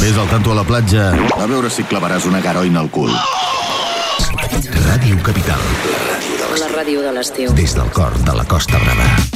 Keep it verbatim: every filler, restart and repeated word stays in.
Ves al tanto a la platja. A veure si clavaràs una garoina al cul. Ràdio Capital. La ràdio de l'estiu. Des del cor de la Costa Brava.